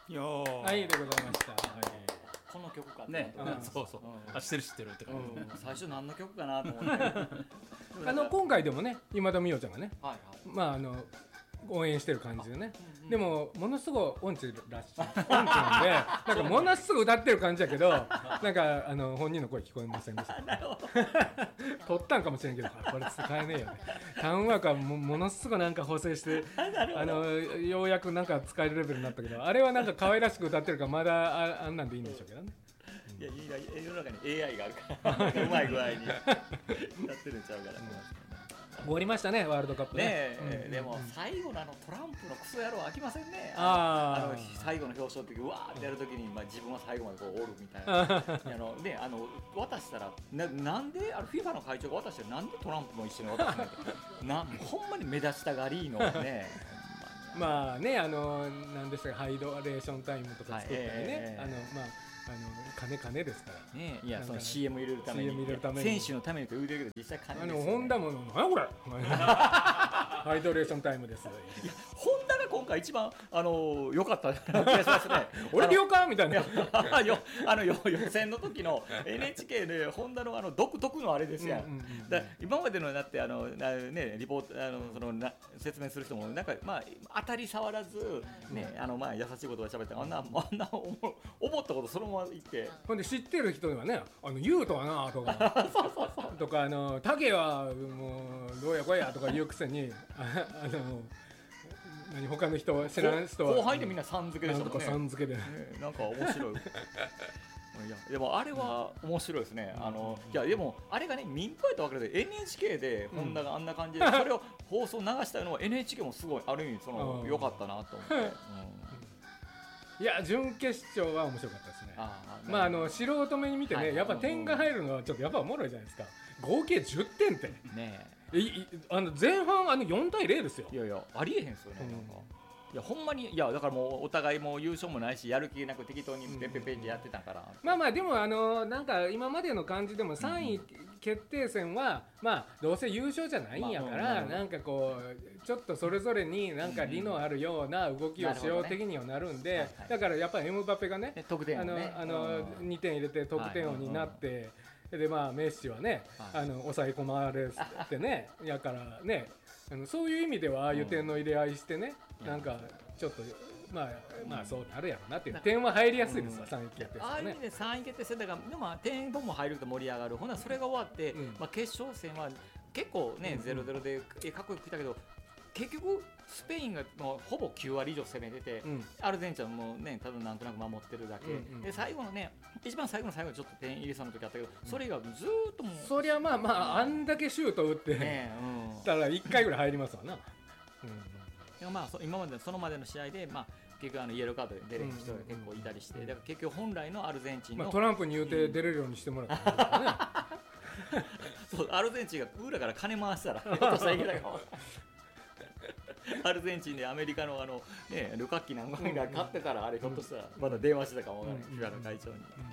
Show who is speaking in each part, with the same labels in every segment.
Speaker 1: いやー
Speaker 2: はいでございました。
Speaker 3: この曲かって
Speaker 1: ね、
Speaker 3: 思った
Speaker 1: そうそう、あ、知ってるって感じ。
Speaker 3: 最初何の曲かなと思って
Speaker 2: 今回でもね今田美桜ちゃんがね、
Speaker 3: はい
Speaker 2: まあ応援してる感じでね、でもものすごい音痴らしい音痴なんでなんかものすごい歌ってる感じだけどなんか本人の声聞こえませんでした。撮ったんかもしれんけどこれ使えねえよね。タウンワークはものすごいなんか補正してようやくなんか使えるレベルになったけど、あれはなんか可愛らしく歌ってるからまだあんなんでいいんでしょうけどね。
Speaker 3: いや世の中に AI があるからうまい具合にやってるんちゃうから、
Speaker 2: 終わりましたねワールドカップね。
Speaker 3: でも最後のトランプのクソ野郎飽きませんね。最後の表彰の時うわーってやる時に、自分は最後までこうおるみたいな渡したらなんでFIFA の会長が渡してなんでトランプも一緒に渡すのほんまに目立ちたがりのね
Speaker 2: まあねなんですかハイドレーションタイムとか作ったりね、金ですから
Speaker 3: ね。いやその CM 入れるために選手のためにと言うてるけど実際金ですよね。
Speaker 2: ホンダも何やこれハイドレーションタイムです。いや
Speaker 3: ホンダが今回一番良かった気がしますね。
Speaker 2: 俺了解みたいな
Speaker 3: 予選の時の NHK でホンダの独特のあれですやん。今までのだってねリポートその説明する人もなんか当たり障らずね優しい言葉喋ってあんな思ったことそのまま言って、
Speaker 2: ほんで知ってる人にはね言うとはなとかとか竹はもうどうやこうやとか言うくせに他の人知らん人は
Speaker 3: 後輩でみんなさん付けでしたもんね。
Speaker 2: さん付けで
Speaker 3: なんか面白い。いやでもあれは面白いですね。いやでもあれがね民放やったわけで NHK でホンダがあんな感じでそれを放送流したのは NHK もすごいある意味良かったなと思って。
Speaker 2: いや準決勝は面白かったですね。素人目に見てね、やっぱ点が入るのはちょっとやっぱおもろいじゃないですか。合計10点って
Speaker 3: ね
Speaker 2: 前半4対0ですよ。
Speaker 3: いやありえへんすよね。いやほんまにだからもうお互いも優勝もないしやる気なく適当にペペペンでやってたから、
Speaker 2: でもなんか今までの感じでも3位決定戦はどうせ優勝じゃないんやからなんかこうちょっとそれぞれになんか利のあるような動きをしよう的にはなるんで、だからやっぱりエムバペがね
Speaker 3: 得点王ね
Speaker 2: 2点入れて得点王になって、でメッシはね抑え込まれてねやからねそういう意味ではああいう点の入れ合いしてね、なんかちょっとそうなるやろなっていう点は入りやすいですわ、3位決定戦ね。
Speaker 3: ああいう意味で3位決定戦だから点も入ると盛り上がる。ほなそれが終わって、決勝戦は結構ね 0-0 でかっこよく来たけど結局スペインがもうほぼ9割以上攻めてて、アルゼンチンはもうねただなんとなく守ってるだけ、で最後のね一番最後の最後ちょっと点入れそうな時あったけど、それ以外ずーっともう
Speaker 2: そりゃあんだけシュート打ってたら1回ぐらい入りますわな。
Speaker 3: 今までそのまでの試合で結局イエローカードで出れる人が結構いたりして、だから結局本来のアルゼンチンの
Speaker 2: トランプに言うて出れるようにしてもらったんですよね。
Speaker 3: そうアルゼンチンが裏から金回したらひょっとしたらいけたかも。アルゼンチンでアメリカのルカッキなんかが勝ってたらあれひょっとしたらまだ電話してたかもわからない、フィファの会長に。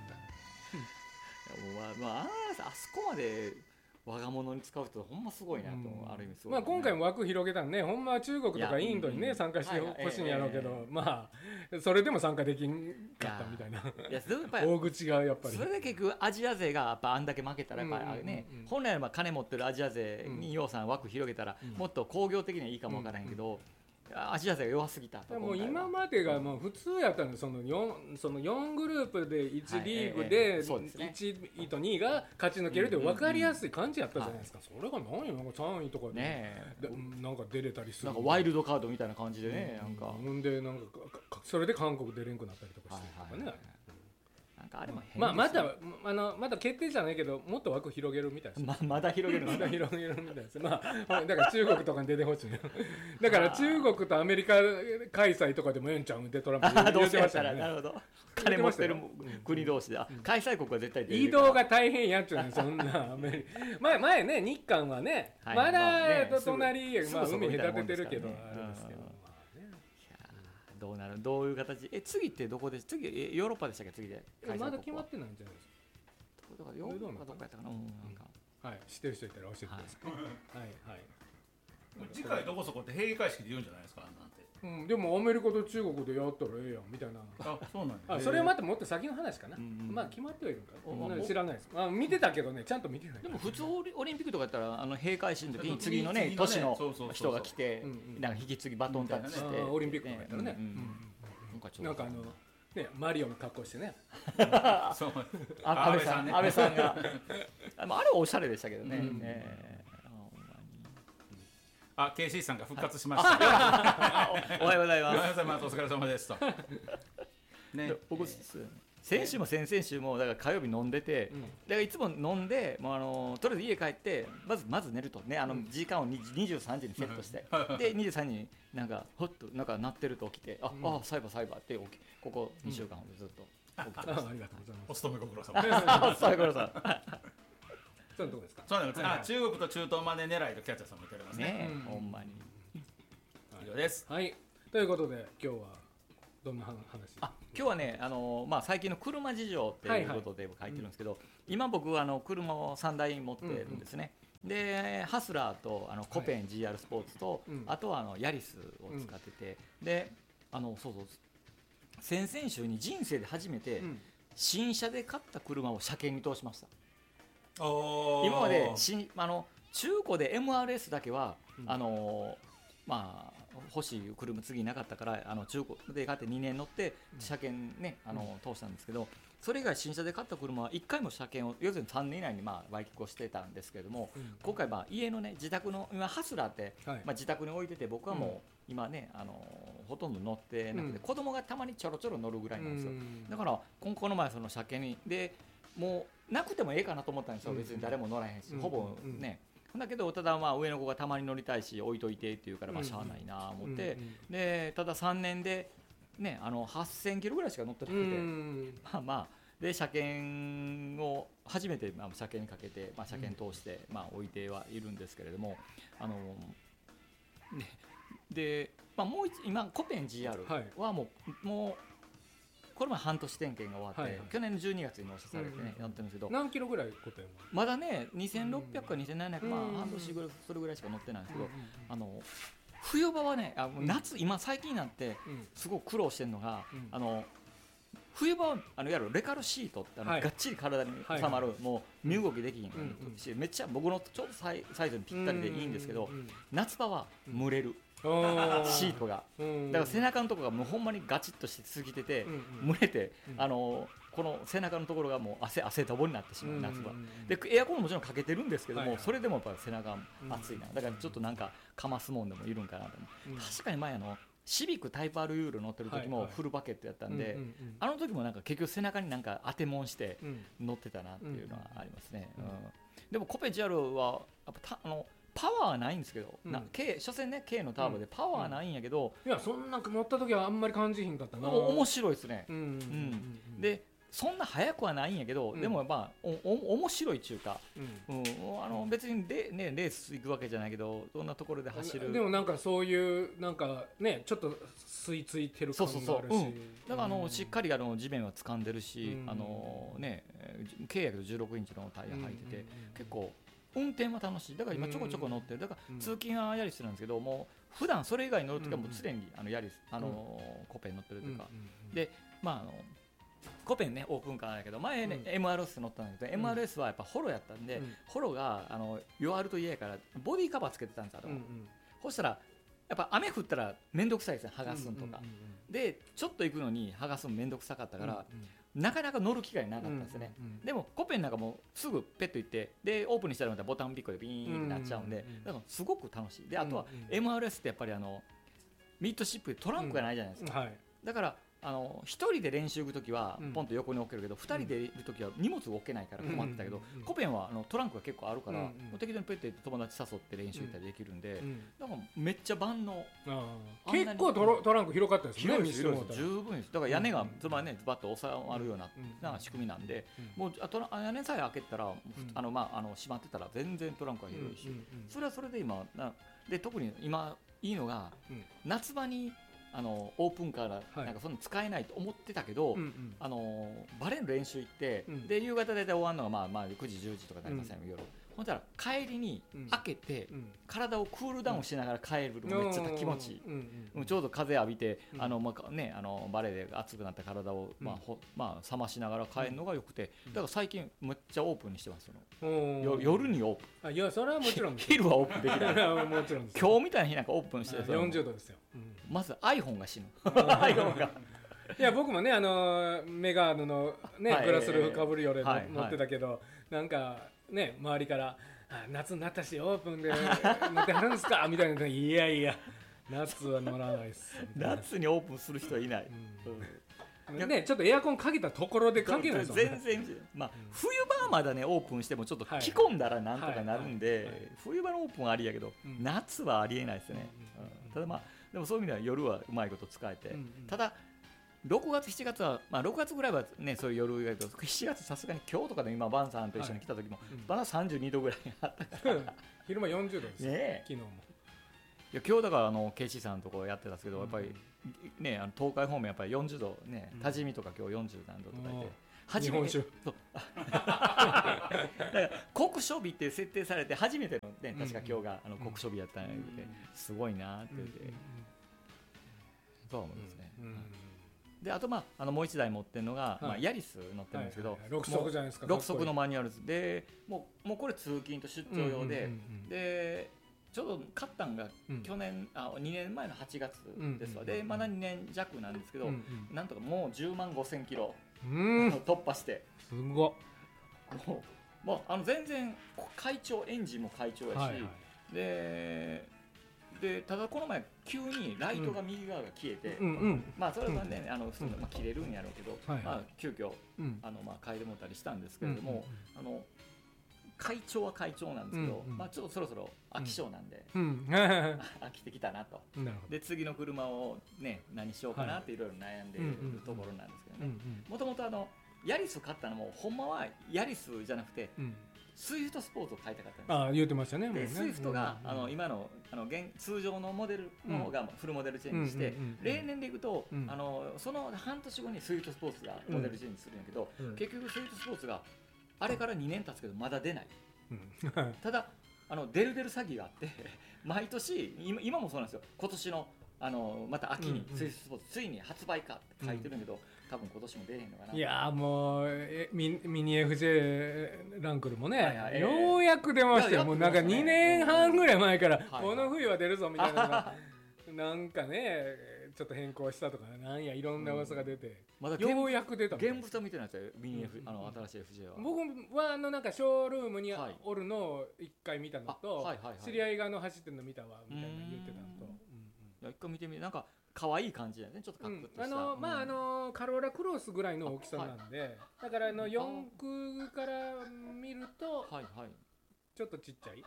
Speaker 3: あそこまで我が物に使う人ほんますごいなと、ある意味すごい、
Speaker 2: 今回も枠広げたんね、ほんまは中国とかインドにね参加してほしいんやろうけど、それでも参加できんかったみたいな大口がやっぱり。
Speaker 3: それで結局アジア勢がやっぱあんだけ負けたらやっぱね、本来は金持ってるアジア勢に楊さん枠広げたらもっと工業的にはいいかもわからへんけど、アジア勢が弱すぎたと。
Speaker 2: もう今までがもう普通やったの、その4グループで1リーグで1位と2位が勝ち抜けるって分かりやすい感じやったじゃないですか。それが何よなんか3位とかでなんか出れたりする、
Speaker 3: なんかワイルドカードみたいな感じでね、
Speaker 2: ほんでなんかそれで韓国出れんくなったりとかしてとかね。
Speaker 3: なんかあれも変
Speaker 2: まだ決定じゃないけどもっと枠広げるみたいです。
Speaker 3: まだ広げる
Speaker 2: みたいです。だから中国とかに出てほしい。だから中国とアメリカ開催とかでもええんちゃうんでトランプ
Speaker 3: 言ってましたね。なるほど。金持ってる国同士で開催国は絶対出る。
Speaker 2: 移動が大変やっちゅうねんそんな前ね日韓はねまだ隣海隔ててるけどあれですけど。
Speaker 3: どうなる、どういう形、次ってどこで、次ヨーロッパでしたっけ、次で
Speaker 2: まだ決まってないんじゃないですか。
Speaker 3: だからヨーロッパかどっかやったかな、
Speaker 2: はい、知ってる人いたら教えてください。はいはい。
Speaker 1: 次回どこそこって閉会式で言うんじゃないですかなんて。
Speaker 2: でもアメリカと中国でやったらええやんみたいな。
Speaker 1: あ、そうなん
Speaker 2: あ、それはまたもっと先の話かな。まあ決まってはいるんか。知らないです。見てたけどね、ちゃんと見てない。
Speaker 3: でも普通オリンピックとかやったら閉会式の時に次のね年の人が来てなんか引き継ぎバトンタッチして
Speaker 2: オリンピックとかやったらね。なんかね、マリオの格好してね。
Speaker 3: そう。安倍さんがあれはおしゃれでしたけどね。
Speaker 1: あ、KC さんが復活しました。
Speaker 3: おはようございます。
Speaker 1: おはようございます。お疲れ様ですと。
Speaker 3: ね、僕先週も先々週もだから火曜日飲んでて、だからいつも飲んでもうとりあえず家帰ってまず寝るとね、時間を23時にセットして、で23時になんかほっとなんか鳴ってると起きて、サイバーってここ2週間ずっと起きてます。
Speaker 2: ありがとうございます。
Speaker 1: お勤めご苦労様。
Speaker 3: お勤めご苦労様。
Speaker 2: そういうとこですか。
Speaker 1: そうなんです。中国と中東まで狙いとキャッチャーさんも言ってますね。
Speaker 3: ほんまに。
Speaker 1: 以上です。
Speaker 2: はい。ということで今日はどんな話？
Speaker 3: 今日はね、最近の車事情っていうことで書いてるんですけど、今僕は車を3台持ってるんですね。でハスラーとコペン GR スポーツと、あとはヤリスを使ってて、でそう先々週に人生で初めて新車で買った車を車検に通しました。今まで中古で MRS だけは欲しい車次なかったから中古で買って2年乗って車検ね通したんですけど、それ以外新車で買った車は1回も車検を要するに3年以内に売却をしてたんですけれども、今回家のね自宅の今ハスラーって自宅に置いてて、僕はもう今ねほとんど乗ってなくて、子供がたまにちょろちょろ乗るぐらいなんですよ。だからこの前その車検にでもうなくてもええかなと思ったんですよ。別に誰も乗らへんし、ほぼね。だけどただ上の子がたまに乗りたいし置いといてって言うからしゃあないなと思って、でただ3年でね8000キロぐらいしか乗ってなくて、で車検を初めて車検にかけて車検通して置いてはいるんですけれども、でもう今コペン GR はもうこれも半年点検が終わって、去年の12月に納車されてねやってるんですけど、
Speaker 2: 何キロぐらいコペンは
Speaker 3: まだね2600か2700、半年ぐらいそれぐらいしか乗ってないんですけど、冬場はね夏今最近になってすごく苦労してるのが、冬場はいわゆるレカルシートってがっちり体に収まる、もう身動きできひんし、めっちゃ僕のちょうどサイズにぴったりでいいんですけど、夏場は蒸れる。シートがだから背中のところがもうほんまにガチッとしすぎてて蒸れて、この背中のところがもう汗だぼになってしまう夏場で、エアコンももちろんかけてるんですけども、それでもやっぱ背中熱いな、だからちょっとなんかかますもんでもいるんかなと思う。確かに前シビックタイプ R ユーロ乗ってる時もフルバケットやったんで、あの時もなんか結局背中になんか当てもんして乗ってたなっていうのはありますね。でもコペ GR はやっぱパワーはないんですけど、所詮ね K のターボでパワーはないんやけど、
Speaker 2: いやそんな乗った時はあんまり感じひんかったな。
Speaker 3: 面白いですね。でそんな速くはないんやけど、でも面白いっていうか、別にレース行くわけじゃないけど、どんなところで走る。
Speaker 2: でもなんかそういうなんかねちょっと吸い付いてる感があるし、
Speaker 3: だからしっかり地面は掴んでるし、K やけど16インチのタイヤ履いてて、結構運転は楽しい。だから今ちょこちょこ乗ってる。だから通勤はヤリスなんですけども、普段それ以外乗るときはもう常にヤリスコペン乗ってるというか、でコペンねオープンカーだけど前ね MRS 乗ったんだけど、MRS はやっぱホロやったんで、ホロが弱ると嫌やからボディカバーつけてたんですよ。そしたらやっぱ雨降ったら面倒くさいですね、剥がすんとかで、ちょっと行くのに剥がすの面倒くさかったから、なかなか乗る機会なかったんですね。でもコペンなんかもうすぐペッと行ってでオープンにしたらまたボタンピッコでビーンってなっちゃうんで、だからすごく楽しい。であとは MRS ってやっぱりミッドシップでトランクがないじゃないですか。だから一人で練習行くときはポンと横に置けるけど、二人でいるときは荷物を置けないから困ってたけど、コペンはトランクが結構あるから、適当にペッて友達誘って練習行ったりできるんで、だからめっちゃ万能。
Speaker 2: 結構トランク広かったですね。
Speaker 3: 十分です。だから屋根がズバッと収まるような仕組みなんで、もう屋根さえ開けたら閉まってたら全然トランクが広いし、それはそれで今で特に今いいのが夏場にオープンカーなんかそんな使えないと思ってたけど、バレーの練習行って、で夕方大体終わるのが9時10時とかになりません、夜。 ほんだら帰りに開けて、体をクールダウンしながら帰るのめっちゃ気持ちいい、ちょうど風浴びて、バレーで熱くなった体を、冷ましながら帰るのがよくて、だから最近めっちゃオープンにしてますよ。夜にオープン。
Speaker 2: いやそれはもちろん
Speaker 3: 昼はオープンできない
Speaker 2: もちろんです
Speaker 3: 今日みたいな日なんかオープンして
Speaker 2: 40度ですよ、
Speaker 3: まず iPhone が死ぬiPhone が
Speaker 2: いや僕もねメガーヌのねグラスルーフかぶるより乗ってたけど、なんかね周りから夏になったしオープンで乗ってはるんですかみたいな、いやいや夏は乗らないっす
Speaker 3: 夏にオープンする人はいない、
Speaker 2: ね、ちょっとエアコンかけたところで関係ないですもんね。
Speaker 3: 全然、冬場はまだねオープンしてもちょっと着込んだらなんとかなるんで、冬場のオープンはありやけど、夏はありえないですね、ただでもそういう意味では夜はうまいこと使えて、ただ6月7月は、6月ぐらいはねそういう夜やけど、7月さすがに今日とかで今バンさんと一緒に来た時も、まだ32度ぐらいあったから
Speaker 2: 昼間40度ですよ、昨日も。
Speaker 3: いや今日だからKC さんのところやってたんですけど、やっぱりね東海方面やっぱり40度ね、多治見とか今日40何度とかいて、
Speaker 2: 日本酒
Speaker 3: だから酷暑日って設定されて初めてのね、確か今日が酷暑日やったんやけど、すごいなって言って、そう思いますね。であともう一台持ってるのが、ヤリス乗ってるんですけど、
Speaker 2: 6速じゃないですか。
Speaker 3: 6速のマニュアルで、もうこれ通勤と出張用で、でちょうど買ったんが去年、2年前の8月ですわ。でまだ2年弱なんですけど、なんとかもう10万5000キロ突破して、
Speaker 2: すごっ。
Speaker 3: もう全然エンジンも快調やし、でただこの前急にライトが右側が消えて、それはね普通に切れるんやろうけど、急遽変えてもらったりしたんですけれども、快調は快調なんですけど、ちょっとそろそろ飽き性なんで、飽きてきたなと。で次の車をね何しようかなっていろいろ悩んでいるところなんですけどね。もともとヤリス買ったのもほんまはヤリスじゃなくて、スイフトスポーツを買いたかったんです。
Speaker 2: 言ってましたね。
Speaker 3: でスイフトが今の通常のモデルの方がフルモデルチェンジして、例年でいくとその半年後にスイフトスポーツがモデルチェンジするんやけど、結局スイフトスポーツがあれから2年経つけどまだ出ない。ただ出る詐欺があって毎年今もそうなんですよ。今年のまた秋にスイフトスポーツついに発売かって書いてるんやけど、多分今年も出へんのかな。
Speaker 2: いやもうミニ FJ ランクルもね、ようやく出ましたよ。もうなんか2年半ぐらい前からこの冬は出るぞみたいなのがなんかねちょっと変更したとかなんやいろんな噂が出て、ようやく出た。
Speaker 3: 現物は見てないですよ、ミニ F 新しい FJ は。
Speaker 2: 僕はなんかショールームにおるのを1回見たのと、知り合いが走ってるの見たわみたいな言ってたのと、
Speaker 3: 一回見てみ、なんか可愛い感じだよね、ちょっとカッコとした。
Speaker 2: カローラクロスぐらいの大きさなんで、だから4駆から見るとちょっとちっちゃい。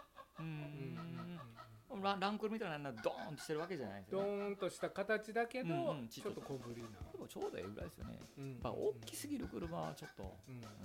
Speaker 3: ランクルみたいなドーンとしてるわけじゃないですよね。
Speaker 2: ドーンとした形だけど、ちょっと小ぶりな。
Speaker 3: でもちょうどいいぐらいですよね。大きすぎる車はちょっと。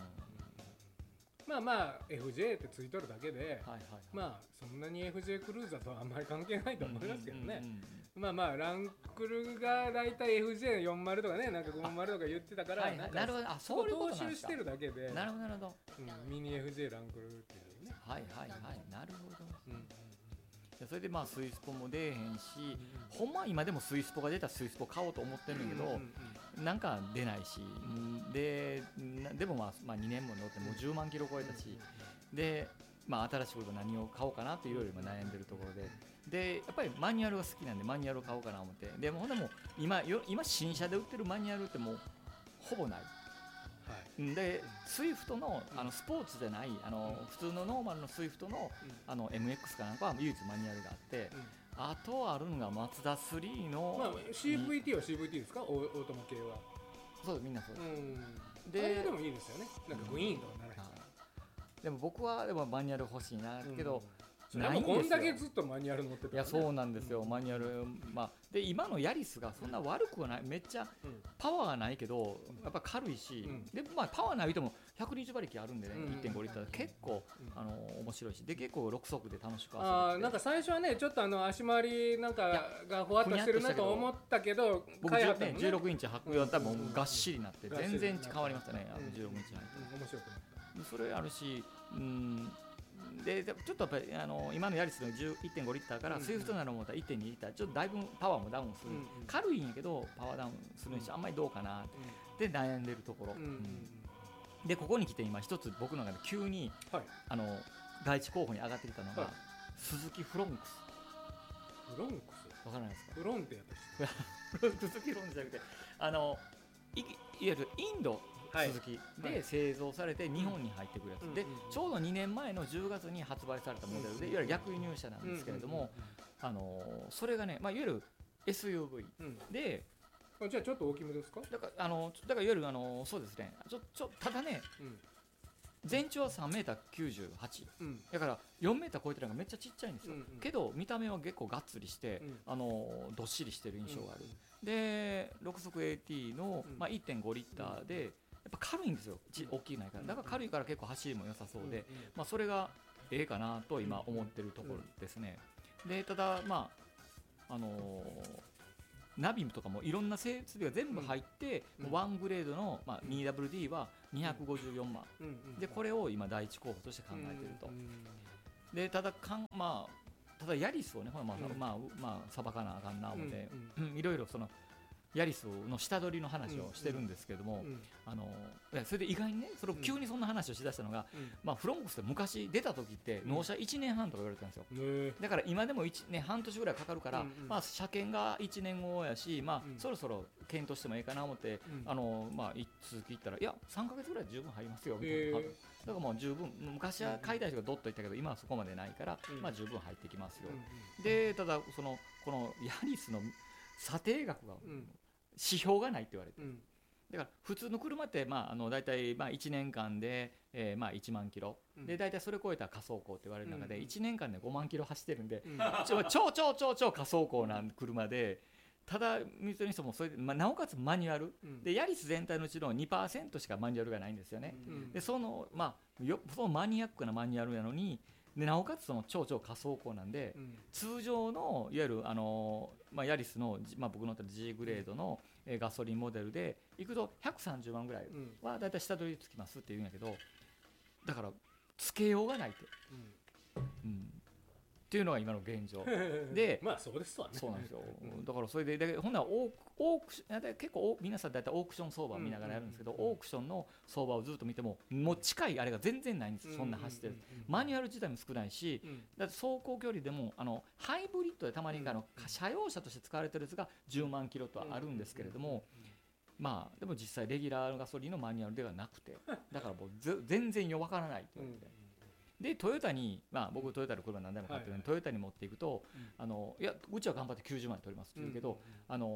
Speaker 2: FJ ってついとるだけで、そんなに FJ クルーザーとはあんまり関係ないと思いますけどね。ランクルがだいたい FJ40 とかね、なんか50とか言ってたから、
Speaker 3: なるほど、そういうことなんですか。
Speaker 2: 踏襲してるだけで、
Speaker 3: なるほど、
Speaker 2: ミニ FJ ランクルっていうね。
Speaker 3: なるほど。それでスイスポも出えへんし、ほんま今でもスイスポが出たらスイスポ買おうと思ってるんだけど、なんか出ないし、でも2年も乗ってもう10万キロ超えたし、で新しいこと何を買おうかなっていろいろ悩んでるところで、やっぱりマニュアルが好きなんでマニュアルを買おうかなと思って、でもほんでも今新車で売ってるマニュアルってもうほぼない。でスイフトのスポーツじゃない普通のノーマルのスイフトのMX かなんかは唯一マニュアルがあって、あとあるのがマツダ3の、
Speaker 2: CVT は CVT ですか、オートマ系は。
Speaker 3: そうみんなそうです。
Speaker 2: でもいいですよね、なんかグイーンとかならへんから。
Speaker 3: でも僕はマニュアル欲しいなけど、
Speaker 2: ないんですよ。こんだけずっとマニュアル乗ってた、
Speaker 3: いやそうなんですよ、マニュアル。で今のヤリスがそんな悪くはない、めっちゃパワーがないけどやっぱ軽いし、でパワーないとも120馬力あるんでね、1.5 リッター結構面白いし、で結構6速で楽しく遊べて、
Speaker 2: なんか最初はねちょっと足回りなんかがふわっとしてるなと思ったけど、
Speaker 3: 僕16インチ履くよう多分がっしりになって全然変わりましたね。16インチ履いて面白くなった。それあるし、 でちょっとやっぱり今のヤリスの 1.5 リッターからスイフトなら思ったら 1.2 リッターちょっとだいぶパワーもダウンする、軽いんやけどパワーダウンするにしてあんまりどうかなって悩んでるところ、でここに来て今一つ僕の中で急に、第一候補に上がってきたのが、鈴木フロンクス。
Speaker 2: フロンクス
Speaker 3: わからないですか？
Speaker 2: フロンってやった
Speaker 3: 鈴木フロンクスじゃなくていわゆるインド鈴木で製造されて日本に入ってくるやつ、でちょうど2年前の10月に発売されたモデルで、いわゆる逆輸入車なんですけれども、それがね、いわゆる SUV で、
Speaker 2: じゃあちょっと大きめですか？
Speaker 3: だからいわゆるそうですね、ただね、全長は 3m98、だから 4m 超えてるのがめっちゃちっちゃいんですよ、けど見た目は結構がっつりして、どっしりしてる印象がある、で6速 AT の、1.5 リッターでやっぱ軽いんですよ、大きいないから、だから軽いから結構走りも良さそうで、それがええかなと今思ってるところですね。でただナビとかもいろんな設備が全部入って、ワングレードの、2WD は254万、でこれを今第一候補として考えていると、でただヤリスをねさばかなあかんな思っていろいろそのヤリスの下取りの話をしてるんですけども、それで意外にね急にそんな話をしだしたのが、フロンクスって昔出た時って納車1年半とか言われてたんですよ、だから今でも半年ぐらいかかるから、車検が1年後やし、そろそろ検討してもいいかな思って、続き言ったらいや3ヶ月ぐらいで十分入りますよみたいな、だからもう十分昔は買いたい人がドッと言ったけど今はそこまでないから、十分入ってきますよ、でただこのヤリスの査定額が、指標がないって言われて、だから普通の車ってだいたい1年間で1万キロ、でだいたいそれ超えたら仮走行って言われる中で1年間で5万キロ走ってるんで、超仮走行な車で、ただ水戸にしてもそれで、なおかつマニュアル、でヤリス全体のうちの 2% しかマニュアルがないんですよね、でそのマニアックなマニュアルなのに、でなおかつその超仮走行なんで、通常のいわゆるヤリスの、僕のG グレードのガソリンモデルでいくと130万ぐらいはだいたい下取りつきますって言うんやけど、だからつけようがないって、っていうのが今の現状で、
Speaker 2: そうですわね。
Speaker 3: そうなんですよ。だからそれでほんなら結構皆さんだいたいオークション相場を見ながらやるんですけど、オークションの相場をずっと見てももう近いあれが全然ないんです。そんな走ってる、マニュアル自体も少ないし、だって走行距離でもハイブリッドでたまに車用車として使われてるやつが10万キロとはあるんですけれども、でも実際レギュラーガソリンのマニュアルではなくて、だからもう全然分からないって言われて。でトヨタに、僕トヨタの車何台も買ってるので、トヨタに持っていくと、いやうちは頑張って90万で取りますって言うけど、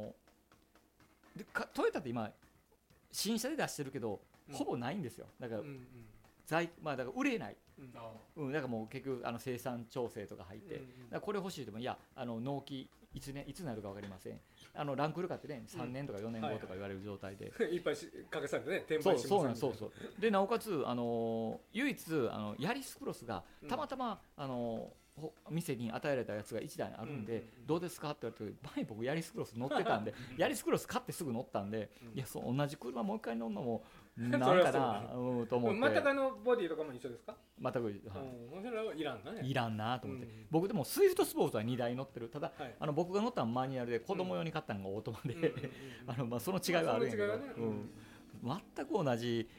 Speaker 3: トヨタって今新車で出してるけど、ほぼないんですよ。だからだから売れない、だからもう結局生産調整とか入って、だからこれ欲しいでもいや納期いつなるか分かりません、ランクルカーってね3年とか4年後とか言われる状態で、
Speaker 2: いっぱいかけされてね転売してます。
Speaker 3: そうでなおかつ唯一ヤリスクロスがたまたま店に与えられたやつが1台あるんで、どうですかって言われて、前僕ヤリスクロス乗ってたんでヤリスクロス買ってすぐ乗ったんで、いや同じ車もう一回乗るのもなんかなと思って、
Speaker 2: 全くボディとかも一緒ですか？
Speaker 3: 全く、
Speaker 2: それはいらんなね。
Speaker 3: いらんなと思って、僕でもスイフトスポーツは2台乗ってる。ただ僕が乗ったのはマニュアルで、子供用に買ったのがオートマで、その違いはあるんやけど、全く同じ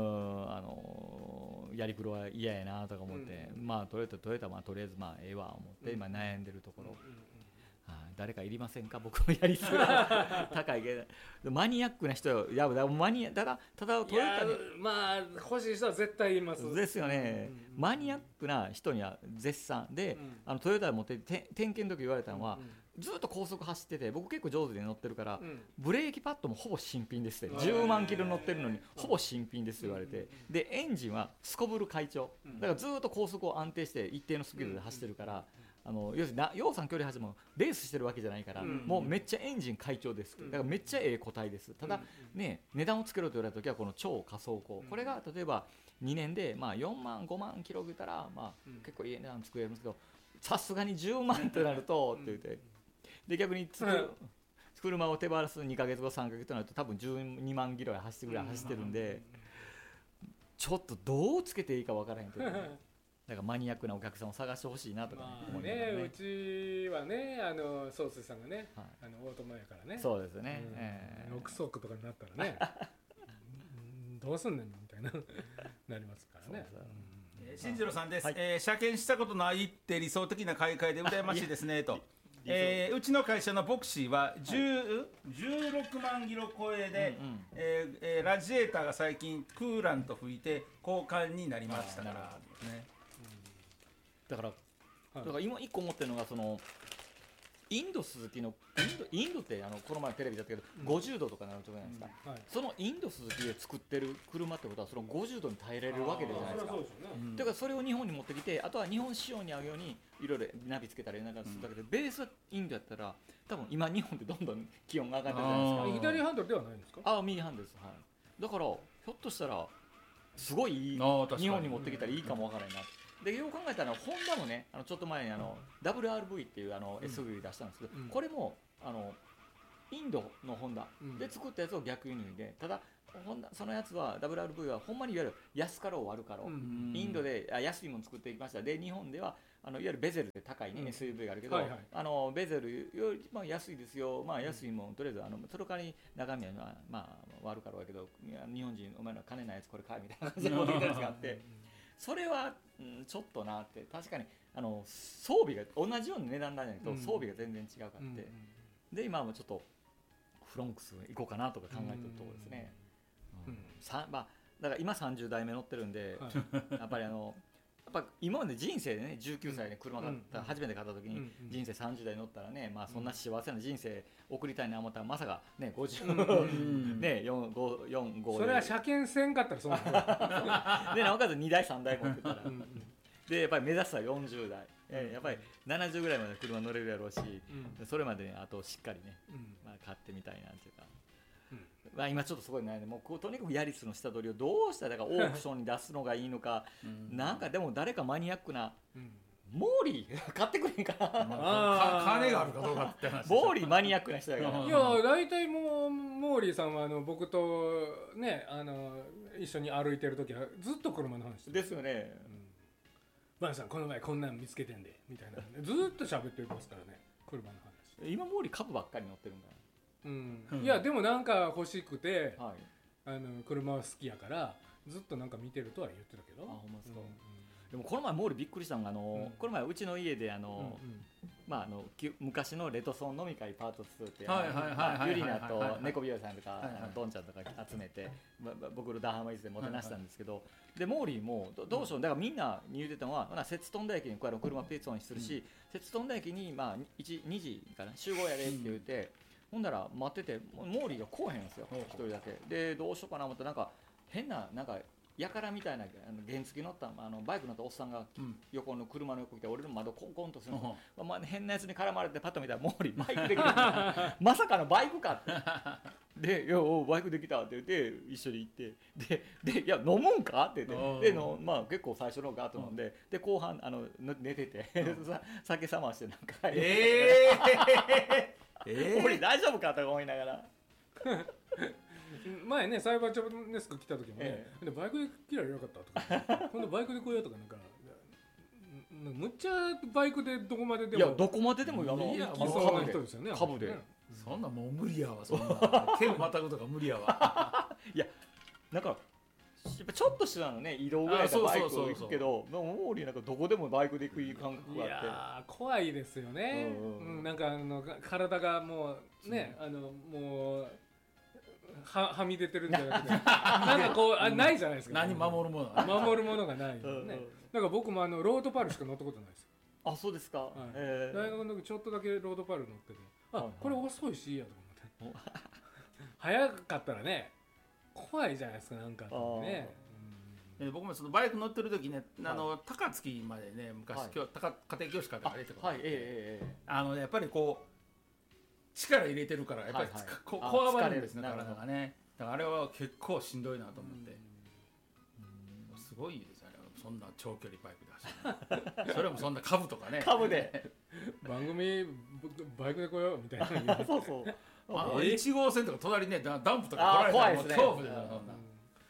Speaker 3: やりくろは嫌やなとか思って、トヨタとりあえずええわ思って今悩んでるところ、誰かいりませんか？僕もやりすぎ高いけどマニアックな人よ。ただトヨタに
Speaker 2: 欲しい人は絶対います
Speaker 3: ですよね、マニアックな人には絶賛で、トヨタで持って点検の時言われたのは、ずっと高速走ってて、僕結構上手で乗ってるから、ブレーキパッドもほぼ新品ですって、10万キロ乗ってるのにほぼ新品ですって言われて、でエンジンはすこぶる快調だから、ずっと高速を安定して一定のスピードで走ってるから、要するに陽さん距離走もレースしてるわけじゃないから、もうめっちゃエンジン快調です、だからめっちゃええ個体です。ただね、値段をつけろと言われた時はこの超仮走行、これが例えば2年で4万5万キロ出たら結構いい値段作れるんですけど、さすがに10万ってなるとって言って、で逆に車を手放す2ヶ月後3ヶ月となると多分12万キロ走ってるんで、ちょっとどうつけていいか分からへんけど、 だからマニアックなお客さんを探してほしいなとか思いながら
Speaker 2: ね、うちはね宗水さんがね、オートマやからね。
Speaker 3: そうですね、
Speaker 2: 6足とかになったらねどうすんねんみたいななりますからね。
Speaker 1: 進次郎さんです、車検したことないって理想的な買い替えで羨ましいですねと。うちの会社のボクシーは16万キロ超えで、ラジエーターが最近クーラント吹いて交換になりましたからね。
Speaker 3: だから今一個思ってるのがそのインドスズキのインドってこの前テレビだったけど50度とかなるじゃないですか、そのインドスズキで作ってる車ってことはその50度に耐えれるわけじゃないですか。だからそれを日本に持ってきて、あとは日本仕様に合うようにいろいろナビつけたりなんかするだけで、ベースはインドやったら多分今日本ってどんどん気温が上がってるじゃないですか。
Speaker 2: 左ハンドルではないんですか？
Speaker 3: 右ハンドルです、だからひょっとしたらすごい日本に持ってきたらいいかもわからないな。でよう考えたらホンダもねちょっと前にWRV っていう SUV 出したんですけど、これもインドのホンダで作ったやつを逆輸入で、ただそのやつは WRV はほんまにいわゆる安かろう悪かろう、インドで安いもの作っていきました。で日本ではいわゆるベゼルで高い、ねSUV があるけど、ベゼルより安いですよ、安いもんとりあえずそれからに中身は悪かろうやけど、日本人お前の金ないやつこれ買えみたいな感じで持ってきたやつがあってそれは、ちょっとなって。確かに装備が同じような値段なんだけど、装備が全然違うかって、で今はもうちょっとフロンクス行こうかなとか考えてるところですね。だから今30代目乗ってるんで、やっぱり今まで人生でね19歳で車買った初めて買った時に人生30代乗ったらね、そんな幸せな人生送りたいな思ったらまさかね50ね45
Speaker 2: それは車検せんかったらそうなる
Speaker 3: でなおかつ2台3台持ってたらでやっぱり目指すは40代、やっぱり70ぐらいまで車乗れるやろうし、それまでにあとしっかりね、買ってみたいなっていうか。今ちょっとすごい悩んで、もうとにかくヤリスの下取りをどうしたらオークションに出すのがいいのかなんかでも誰かマニアックな、モーリー買ってくれんかな
Speaker 1: 金があるかどうかって話。
Speaker 3: モーリーマニアックな人だから。
Speaker 2: いや大体もうモーリーさんは僕とね一緒に歩いてる時はずっと車の話
Speaker 3: ですよね。
Speaker 2: バンさんこの前こんなん見つけてんでみたいなずっと喋ってますからね、車の話。
Speaker 3: 今モーリー株ばっかり乗ってるんだ。
Speaker 2: いやでもなんか欲しくて、車は好きやからずっとなんか見てるとは言ってたけど。
Speaker 3: ほんまですか。でもこの前モーリーびっくりしたのがこの前うちの家で昔のレトソン飲み会パート2ってユリナと猫ビオさんとかドンちゃんとか集めて僕のダハマイズでもてなしたんですけど、でモーリーもどうしよう、だからみんなに言うてたのは摂津富田駅に車ペーツオンするし、摂津富田駅に2時かな集合やでって言ってほんなら待っててモーリーが来おへんんですよ一人だけで、どうしようかな思ってなんか変なやからみたいな原付乗ったバイク乗ったおっさんが横の車の横来て俺の窓コンコンとするの、変なやつに絡まれてパッと見たらモーリーバイクできたまさかのバイクかってで「いやバイクできた」って言って一緒に行ってで「いや飲むんか?」って言ってで結構最初のガーッと飲んでで後半寝てて酒冷ましてなんか俺大丈夫かと思いながら
Speaker 2: 前ねサイバーチョブネスク来た時もね、バイクで来たらよかったとか今度バイクで来ようとかなんかむっちゃバイクでどこまででも、
Speaker 3: いやどこまででも
Speaker 2: 行きそうな人ですよね。
Speaker 3: 株で
Speaker 1: そんなもう無理やわ、そんな手をまたぐとか無理やわ
Speaker 3: いやだからちょっとしたのね移動ぐらいでバイク行くけどモーリーなんかどこでもバイクで行く感覚があって、いや
Speaker 2: 怖いですよね。なんか体がもうねもうはみ出てるんじゃなくてなんかこうないじゃないですか。
Speaker 1: 何守るもの
Speaker 2: がないね。だから僕もロードパルしか乗ったことないですよ。
Speaker 3: あ、そうですか。
Speaker 2: 大学の時ちょっとだけロードパル乗ってて、これ遅いしいいやと思って早かったらね怖いじゃないですか、なんかね。
Speaker 1: 僕もそのバイク乗ってる時ね、高槻までね昔家庭教師から歩いてたから、やっぱりこう力入れてるからやっぱりこわばるんですね、体がね。だからあれは結構しんどいなと思って、すごいですよね、そんな長距離バイクで走るそれもそんな株とかね
Speaker 3: 株で
Speaker 2: 番組バイクで来ようみたいな
Speaker 3: そうそう
Speaker 1: 1号線とか隣ねダンプとか来られたらもう恐怖ですよ、そんな。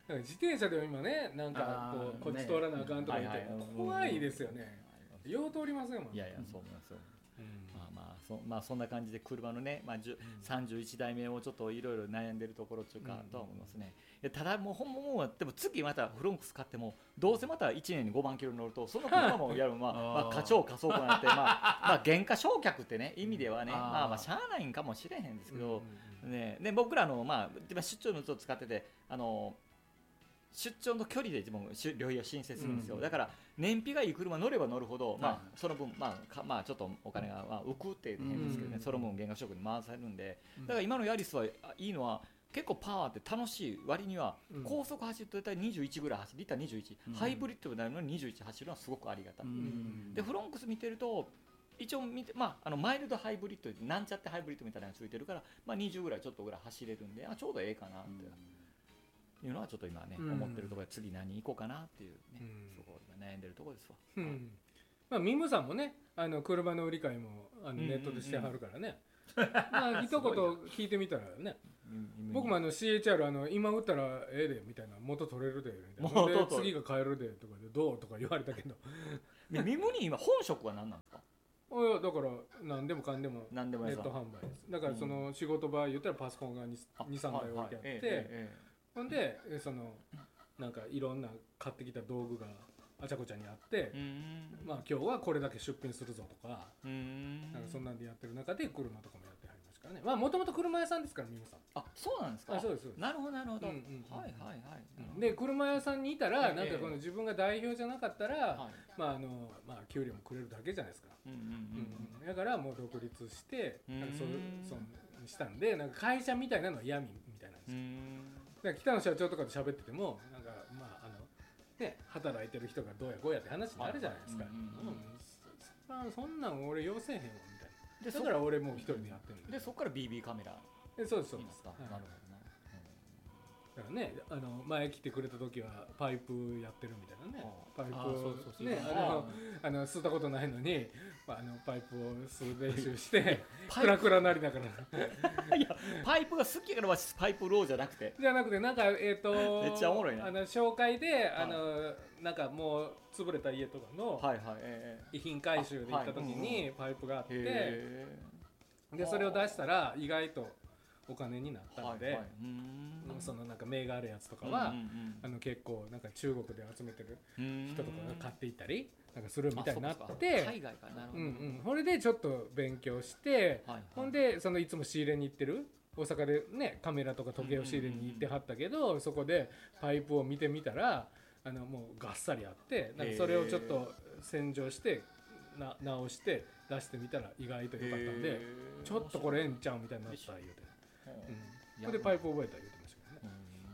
Speaker 2: なんか自転車でも今ねなんかこっち通らなあかんとか言って怖いですよね。よう通りませんもん。
Speaker 3: いやそうなんですよ。まあそんな感じで車のね、31代目をちょっといろいろ悩んでるところっていうかとは思いますね。ただもうほんまもうでも次またフロンクス買ってもどうせまた1年に5万キロ乗るとその車もやる課長仮想庫なんて原価償却ってね意味ではねしゃあないんかもしれへんですけどね。で僕らの出張のちょっと使ってて出張の距離で自分旅費を申請するんですよ。だから燃費がいい車乗れば乗るほど、その分ちょっとお金が浮くって変ですけどね、その分減価償却に回されるんで、だから今のヤリスはいいのは結構パワーって楽しい割には高速走ると大体21ぐらい走る、リッター21、ハイブリッドになるのに21走るのはすごくありがたい。でフロンクス見てると一応見て、マイルドハイブリッドなんちゃってハイブリッドみたいなのがついてるから、20ぐらいちょっとぐらい走れるんでちょうどええかなっていうのはちょっと今ね、思ってるところで次何行こうかなっていうね、そこで悩んでるところですわ。
Speaker 2: ミムさんもね車の売り買いもネットでしてはるからね、一言聞いてみたらね、僕もCHR 今売ったらええでみたいな元取れるでみたいなで次が買えるでとかでどうとか言われたけど
Speaker 3: ミムに今本職は何なんですか？
Speaker 2: だから何でもかんでもネット販売です。だからその仕事場合言ったらパソコンが 2,3 台置いてあってほんでなんかいろんな買ってきた道具があちゃこちゃにあって今日はこれだけ出品するぞとかなんかそんなんでやってる中で車とかもやってはりますからね。もともと車屋さんですからミムさん。
Speaker 3: そうなんですか。
Speaker 2: そうです。
Speaker 3: なるほどなるほど。
Speaker 2: で車屋さんにいたらなんかこの自分が代表じゃなかったら給料もくれるだけじゃないですか。だからもう独立してそうしたんでなんか会社みたいなのは嫌みたいなんですよ。北野社長とかと喋っててもなんか働いてる人がどうやこうやって話になるじゃないですか。そんなん俺要せえへんわみたいな。だから俺もう一人でやってるん
Speaker 3: でそこから BB カメラ。
Speaker 2: そうです。なる
Speaker 3: ほどな。
Speaker 2: だからね前来てくれた時はパイプやってるみたいなね。パイプをね吸ったことないのにパイプを吸う練習してクラクラなりながら
Speaker 3: いやパイプが好きやからパイプローじゃなくて
Speaker 2: なんかめっ
Speaker 3: ちゃおもろいな
Speaker 2: 紹介でなんかもう潰れた家とかの遺品回収で行った時にパイプがあってでそれを出したら意外とお金になったのでそのなんか銘があるやつとかは結構なんか中国で集めてる人とかが買っていったりなんかするみたいになって
Speaker 3: 海外かなるほど。
Speaker 2: それでちょっと勉強してほんでいつも仕入れに行ってる大阪でねカメラとか時計を仕入れに行ってはったけどそこでパイプを見てみたらもうがっさりあってなんかそれをちょっと洗浄して直して出してみたら意外と良かったんでちょっとこれええんちゃうみたいになった言うてそれでパイプ覚えた言うてましたけど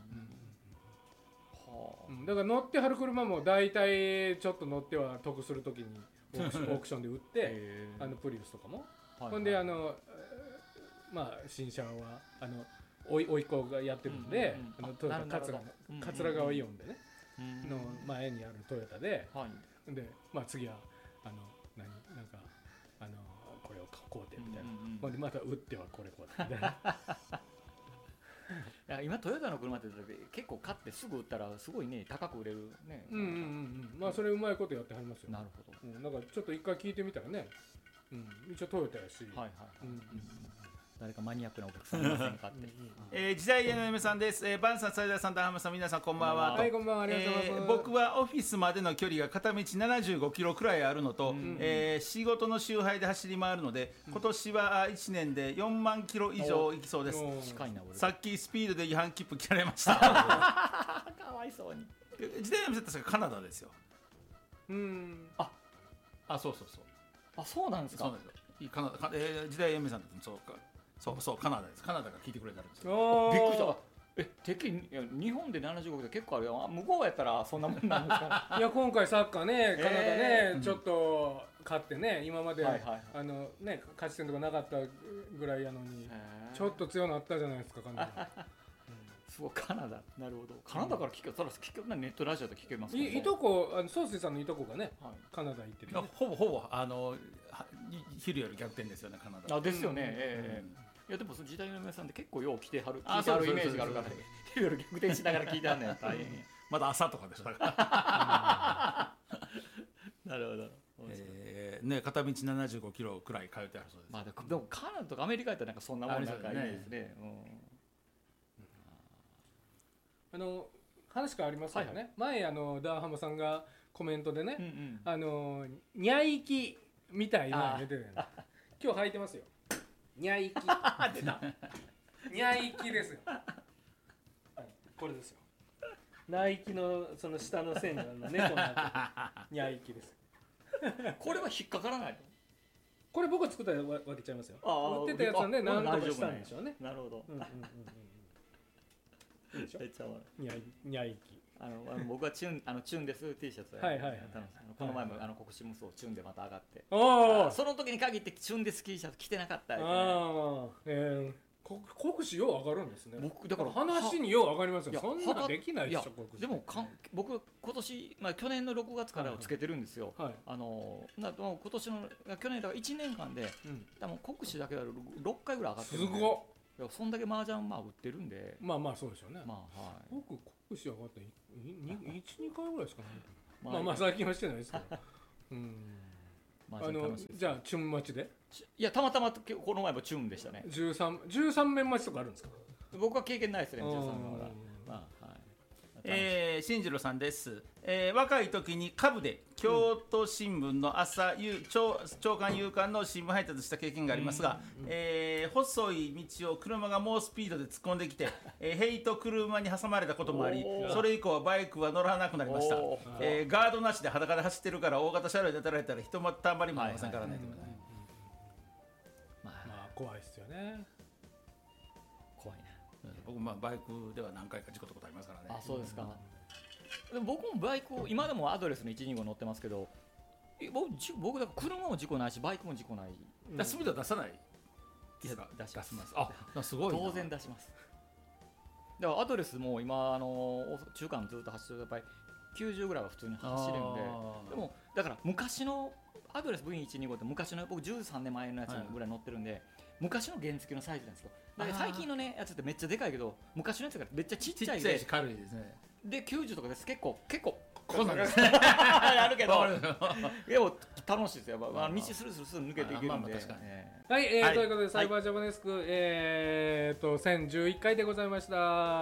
Speaker 2: ね。だから乗ってはる車も大体ちょっと乗っては得するときにオークションで売ってプリウスとかもほんで新車はおいっ子がやってるんでトヨタ桂川イオンでねの前にあるトヨタでで次はなんかこれを買うてみたいなほんでまた売ってはこれこうみたいな
Speaker 3: 今トヨタの車って結構買ってすぐ売ったらすごいね高く売れるね。
Speaker 2: それうまいことやってはりますよ。
Speaker 3: なるほど。
Speaker 2: だからちょっと一回聞いてみたらね一応トヨタやし
Speaker 3: 誰かマニアックなお客さんいませんかって
Speaker 1: 時代屋の嫁さんです。バンさん、サイダーさん、田浜さん、皆さんこんばんは。
Speaker 2: はい、こんばんは。ありがとうございます。
Speaker 1: 僕はオフィスまでの距離が片道75キロくらいあるのと、仕事の周辺で走り回るので、今年は1年で4万キロ以上行きそうです。
Speaker 3: 近いな俺。
Speaker 1: さっきスピードで違反切符切られました。
Speaker 3: かわいそうに。
Speaker 1: 時代屋の嫁さんってカナダですよ。そう
Speaker 3: そうなんですか。
Speaker 1: そうなんですよ。時代屋の嫁さんってそうカナダです。カナダが聞いてくれたんですよ。
Speaker 3: びっくりした。てっきり日本で75で結構あるよ。向こうやったらそんなもんなんですか。
Speaker 2: いや今回サッカーねカナダねちょっと勝ってね今まで勝ち点とかなかったぐらいやのにちょっと強くなったじゃないですかカナダ。
Speaker 3: そうカナダなるほど。カナダから聞けネットラジオで聞けますか。
Speaker 2: いとこソースさんのいとこがねカナダ行ってる。
Speaker 1: ほぼ昼より逆転ですよねカナダ。
Speaker 3: ですよね。 いやでもその時代の皆さんって結構よう来てはる聞いてはるイメージがあるから、いろいろ逆転しながら聞いてはんねん大変
Speaker 1: まだ朝とかでしょだから
Speaker 3: なるほど、
Speaker 1: ね、片道75キロくらい通ってあるそうです。
Speaker 3: まあ、でもカナダとかアメリカやったらなんかそんなもんなんかいいですね。
Speaker 2: 話変わりますよね、はいはい、前ダーハマさんがコメントでね、ニャイキみたいな出てるよね。今日履いてますよ。ニャイキ。出た。ニャイキですよ。これですよ。ナイキのその下の線の猫のニャイキです。
Speaker 3: これは引っかからないの？
Speaker 2: これ僕作ったら分けちゃいますよ。売ってたやつなんで何とかしたんでしょうね。
Speaker 3: なるほど。
Speaker 2: いいでしょ。ニャイキ。
Speaker 3: 僕はチュンです T シャツをやったんです。この前も国士無双チュンでまた上がって、その時に限ってチュンです T シャツ着てなかったですね。
Speaker 2: 国士よう上がるんですね。
Speaker 3: 僕だから
Speaker 2: 話によう上がりますよ。そんなできないでしょ国士。
Speaker 3: でも僕今年去年の6月からつけてるんですよ。今年の去年だから1年間で多分国士だけで6回ぐらい上がってる。
Speaker 2: すごっ。
Speaker 3: そんだけ麻雀売ってるんで、
Speaker 2: まあそうでしょうね。僕国士上がった1、2回ぐらいですかね。まあ最近はしてないですけど。じゃあチュン待ちで？
Speaker 3: いやたまたまこの前もチュンでしたね。
Speaker 2: 13面待ちとかあるんですか？
Speaker 3: 僕は経験ないですね。13面は。
Speaker 1: 進次郎さんです、若い時に株で京都新聞の朝朝刊夕刊の新聞配達した経験がありますが、細い道を車が猛スピードで突っ込んできて、塀と車に挟まれたこともあり、それ以降はバイクは乗らなくなりました。ガードなしで裸で走ってるから大型車両で当たられたらひとたまりもありませんからね。
Speaker 2: まあ怖いですよね。
Speaker 3: 怖いな。
Speaker 1: 僕バイクでは何回か事故ったことありますからね。
Speaker 3: あ、そうですか。でも僕もバイクを今でもアドレスの125乗ってますけど、僕だから車も事故ないしバイクも事故ない。
Speaker 1: スピード出さない？
Speaker 3: 出します。
Speaker 1: すごい。
Speaker 3: 当然出します。だからアドレスも今中間ずっと走ってるとやっぱり90ぐらいは普通に走れるんで、でもだから昔のアドレス V125 って昔の僕13年前のやつぐらい乗ってるんで、昔の原付のサイズなんですよ。だから最近のねやつってめっちゃでかいけど昔のやつがめっちゃちっちゃいで
Speaker 1: 軽いですね。
Speaker 3: で90とかです結構
Speaker 1: こんなんです
Speaker 3: やるけどでも楽しいですよ。道スルスル抜けていけるんで。
Speaker 2: はい、ということでサイバージャパネスク1011回でございました。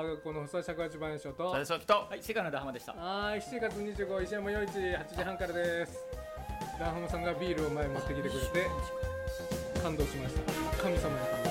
Speaker 2: この細い尺八番賞と
Speaker 3: 世界のダハマでした。
Speaker 2: はい、7月25日石山夜市8時半からです。ダハマさんがビールを前持ってきてくれて感動しました。神様の